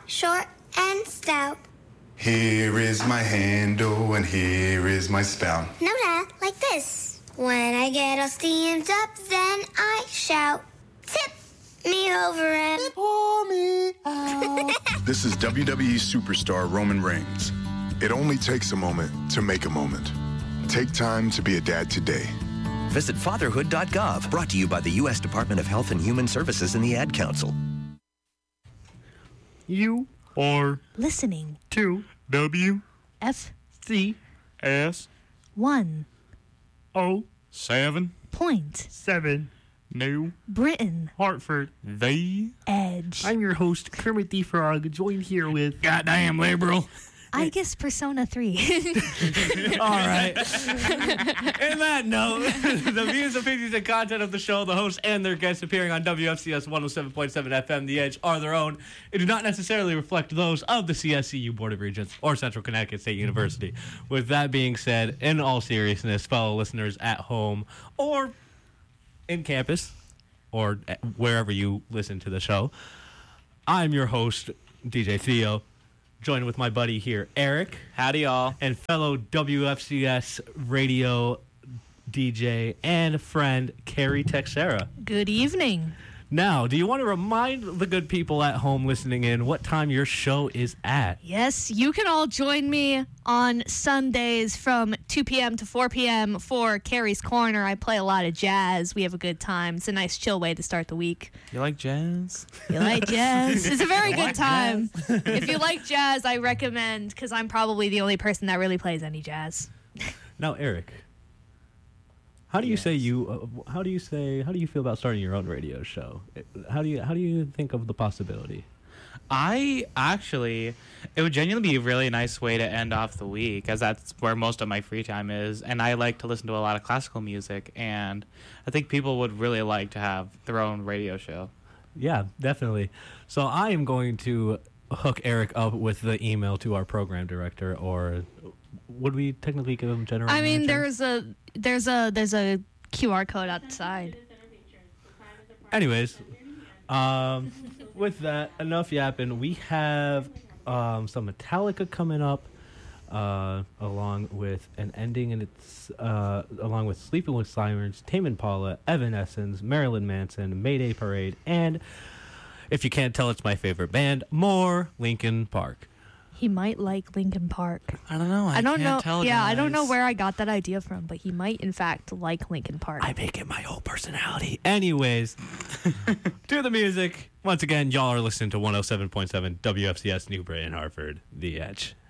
short and stout. Here is my handle and here is my spout. No, Dad, like this. When I get all steamed up, then I shout, tip me over and pour me out. This is WWE superstar Roman Reigns. It only takes a moment to make a moment. Take time to be a dad today. Visit fatherhood.gov, brought to you by the U.S. Department of Health and Human Services and the Ad Council. You are listening to WFCS 107.7 New Britain Hartford The Edge. I'm your host, Kermit the Frog, joined here with Goddamn Liberal. I guess Persona 3. All right. In that note, the views, opinions, and content of the show, the hosts, and their guests appearing on WFCS 107.7 FM The Edge are their own. It do not necessarily reflect those of the CSCU Board of Regents or Central Connecticut State University. With that being said, in all seriousness, fellow listeners at home or in campus or wherever you listen to the show, I'm your host, DJ Theo. Joined with my buddy here, Eric. Howdy, y'all. And fellow WFCS radio DJ and friend, Carrie Texera. Good evening. Now, do you want to remind the good people at home listening in what time your show is at? Yes, you can all join me on Sundays from 2 p.m. to 4 p.m. for Carrie's Corner. I play a lot of jazz. We have a good time. It's a nice chill way to start the week. You like jazz? You like jazz? It's a very good time. If you like jazz, I recommend, because I'm probably the only person that really plays any jazz. Now, Eric, how do you feel about starting your own radio show? How do you think of the possibility? It would genuinely be a really nice way to end off the week, as that's where most of my free time is, and I like to listen to a lot of classical music, and I think people would really like to have their own radio show. Yeah, definitely. So I am going to hook Eric up with the email to our program director, or would we technically give him general I mean, manager? there's a QR code outside. Anyways, with that, enough yapping. We have some Metallica coming up, along with an ending, and it's along with Sleeping with Sirens, Tame Impala, Evanescence, Marilyn Manson, Mayday Parade, and if you can't tell, it's my favorite band, more Linkin Park. He might like Linkin Park. I don't know. I don't know. Tell, yeah, guys. I don't know where I got that idea from, but he might, in fact, like Linkin Park. I make it my whole personality. Anyways, to the music. Once again, y'all are listening to 107.7 WFCS New Britain Hartford, The Edge.